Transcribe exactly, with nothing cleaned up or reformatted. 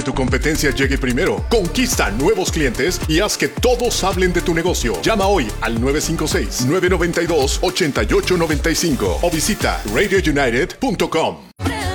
tu competencia llegue primero. Conquista nuevos clientes y haz que todos hablen de tu negocio. Llama hoy al nueve cinco seis, nueve nueve dos, ocho ocho nueve cinco o visita radio united punto com.